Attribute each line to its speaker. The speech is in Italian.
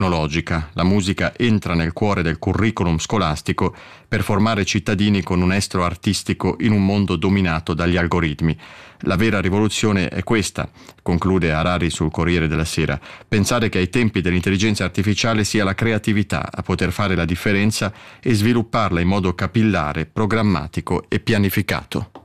Speaker 1: tecnologica. La musica entra nel cuore del curriculum scolastico per formare cittadini con un estro artistico in un mondo dominato dagli algoritmi. La vera rivoluzione è questa, conclude Harari sul Corriere della Sera. Pensare che ai tempi dell'intelligenza artificiale sia la creatività a poter fare la differenza e svilupparla in modo capillare, programmatico e pianificato.